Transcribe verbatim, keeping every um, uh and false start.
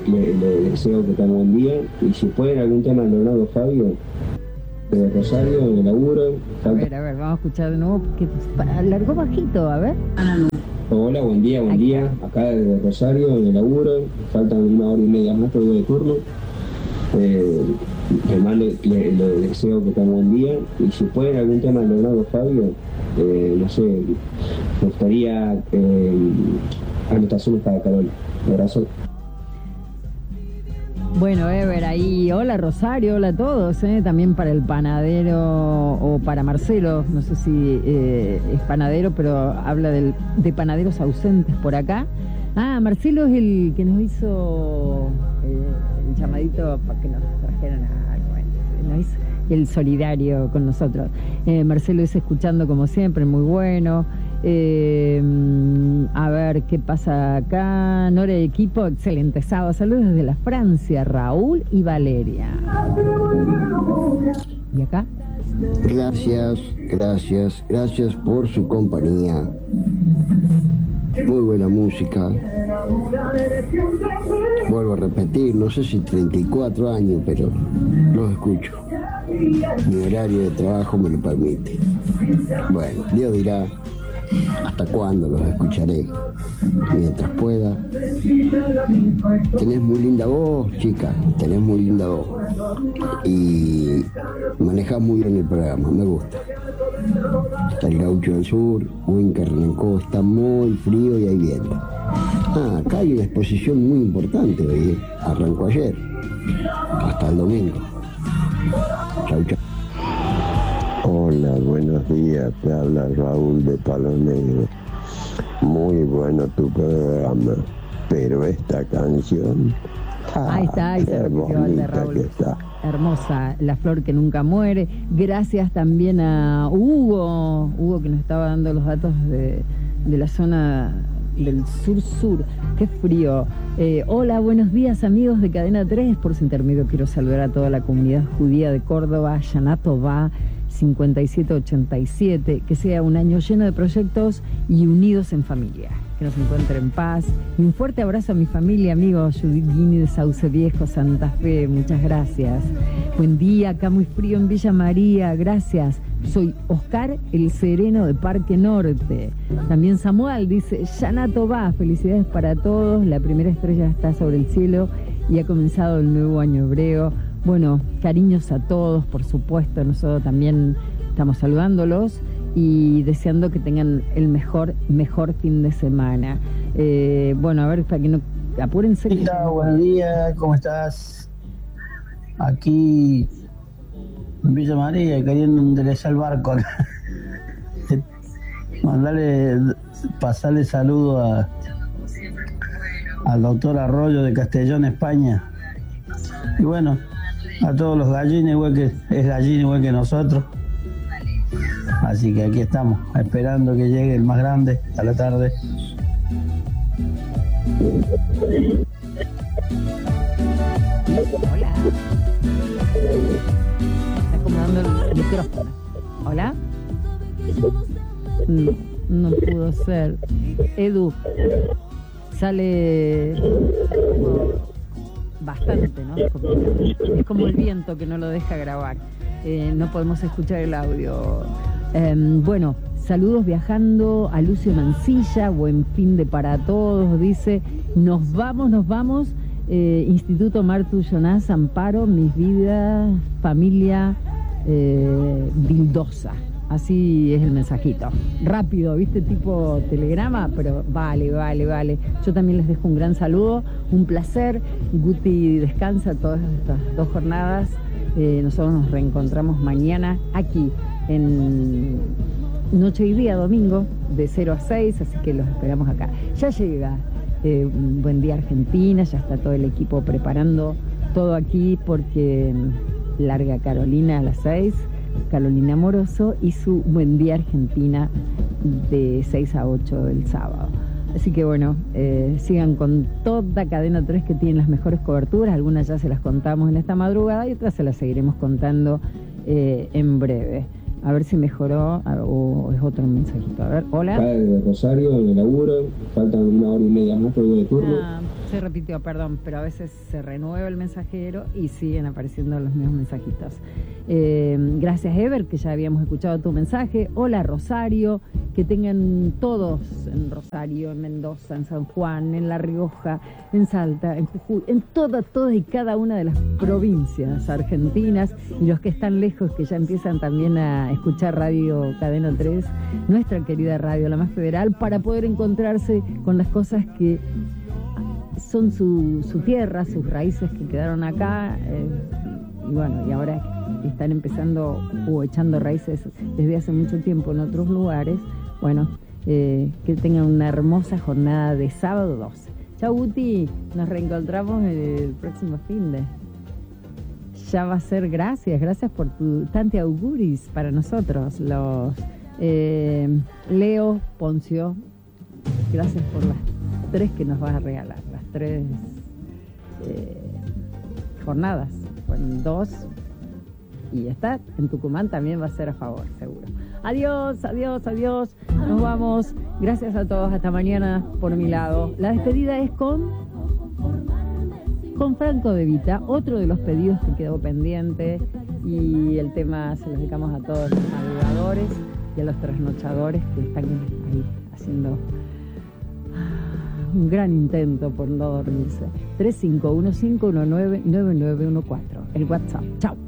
le, le deseo que tenga un buen día. Y si pueden algún tema de Leonardo Fabio, de Rosario, en el laburo. A ver, a ver, vamos a escuchar de nuevo, que alargó bajito, a ver. Hola, buen día, buen Aquí. día. Acá desde Rosario, en el laburo. Faltan una hora y media más por de turno. Eh, le, mando, le, le deseo que tenga un buen día. Y si pueden algún tema de Leonardo Fabio, eh, no sé, me gustaría eh, anotaciones para Carol. Un abrazo. Bueno, Ever, ahí, hola Rosario, hola a todos, ¿eh? También para el panadero o para Marcelo, no sé si eh, es panadero, pero habla del, de panaderos ausentes por acá. Ah, Marcelo es el que nos hizo eh, el llamadito para que nos trajeran algo, bueno, nos hizo el solidario con nosotros. Eh, Marcelo es escuchando como siempre, muy bueno. Eh, a ver qué pasa acá. Nora de equipo, excelente sábado. Saludos desde la Francia, Raúl y Valeria. ¿Y acá? Gracias, gracias, gracias por su compañía. Muy buena música. Vuelvo a repetir, no sé si treinta y cuatro años, pero los escucho. Mi horario de trabajo me lo permite. Bueno, Dios dirá hasta cuándo los escucharé. Mientras pueda. Tenés muy linda voz, chica. Tenés muy linda voz. Y manejás muy bien el programa, me gusta. Está el Gaucho del Sur, Huinca Renancó, está muy frío y hay viento. Ah, acá hay una exposición muy importante hoy, ¿eh? Arrancó ayer, hasta el domingo. Chau, chau. Hola, buenos días, te habla Raúl de Palo Negro. Muy bueno tu programa, pero esta canción... Ah, ahí está, ahí se repitió el de Raúl. Está. Hermosa, La Flor que Nunca Muere. Gracias también a Hugo, Hugo que nos estaba dando los datos de, de la zona del sur-sur. Qué frío. Eh, hola, buenos días amigos de Cadena tres. Por su intermedio quiero saludar a toda la comunidad judía de Córdoba, Shana Tová, cincuenta y siete ochenta y siete. Que sea un año lleno de proyectos y unidos en familia. Que nos encuentre en paz. Y un fuerte abrazo a mi familia, amigos Judith Guini de Sauce Viejo, Santa Fe. Muchas gracias. Buen día, acá muy frío en Villa María. Gracias. Soy Oscar el Sereno de Parque Norte. También Samuel dice, Shana Tová, felicidades para todos. La primera estrella está sobre el cielo y ha comenzado el nuevo año hebreo. Bueno, cariños a todos, por supuesto. Nosotros también estamos saludándolos y deseando que tengan el mejor, mejor fin de semana. Eh, bueno, a ver, para que no... Apúrense. Hola, buen día, ¿cómo estás? Aquí en Villa María, queriendo enderezar el barco. Mandarle, pasarle saludo a al doctor Arroyo de Castellón, España. Y bueno, a todos los gallines, igual que es gallina igual que nosotros. Así que aquí estamos, esperando que llegue el más grande a la tarde. Hola. Está acomodando el micrófono. Hola. No, no pudo ser. Edu, sale como bastante, ¿no? Es como el viento que no lo deja grabar. Eh, no podemos escuchar el audio. Eh, bueno, saludos viajando a Lucio Mancilla, buen fin de para todos, dice, nos vamos, nos vamos, eh, Instituto Martu Jonás, Amparo, mis vidas, familia eh, Vildosa, así es el mensajito, rápido, viste, tipo telegrama, pero vale, vale, vale, yo también les dejo un gran saludo, un placer, Guti descansa todas estas dos jornadas, eh, nosotros nos reencontramos mañana aquí, en noche y día, domingo, de cero a seis, así que los esperamos acá. Ya llega eh, Buen Día Argentina, ya está todo el equipo preparando todo aquí porque larga Carolina a las seis, Carolina Amoroso y su Buen Día Argentina de seis a ocho del sábado. Así que bueno, eh, sigan con toda Cadena tres que tienen las mejores coberturas, algunas ya se las contamos en esta madrugada y otras se las seguiremos contando eh, en breve. A ver si mejoró o es otro mensajito. A ver, hola. Acá desde Rosario, en el laburo, faltan una hora y media más por el de turno. Ah. Se repitió, perdón, pero a veces se renueva el mensajero y siguen apareciendo los mismos mensajitos. Eh, gracias, Ever, que ya habíamos escuchado tu mensaje. Hola, Rosario. Que tengan todos en Rosario, en Mendoza, en San Juan, en La Rioja, en Salta, en Jujuy, en todas, todas y cada una de las provincias argentinas, y los que están lejos, que ya empiezan también a escuchar Radio Cadena tres, nuestra querida radio, la más federal, para poder encontrarse con las cosas que son su, su tierra, sus raíces que quedaron acá, eh, y bueno, y ahora están empezando o echando raíces desde hace mucho tiempo en otros lugares. Bueno, eh, que tengan una hermosa jornada de sábado doce. Chau, Guti, nos reencontramos el próximo fin de... Ya va a ser, gracias, gracias por tu tante auguris para nosotros, los eh, Leo, Poncio, gracias por las tres que nos vas a regalar, las tres eh, jornadas, fueron dos, y está en Tucumán también va a ser a favor, seguro. Adiós, adiós, adiós, nos vamos, gracias a todos, hasta mañana por mi lado. La despedida es con... con Franco De Vita, otro de los pedidos que quedó pendiente, y el tema se lo dedicamos a todos los madrugadores y a los trasnochadores que están ahí haciendo un gran intento por no dormirse. tres cinco uno cinco uno nueve nueve nueve uno cuatro, el WhatsApp. Chao.